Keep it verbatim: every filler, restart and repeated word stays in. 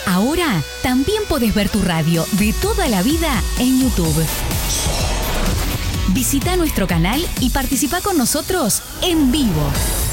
Ahora también podés ver tu radio de toda la vida en YouTube. Visita nuestro canal y participa con nosotros en vivo.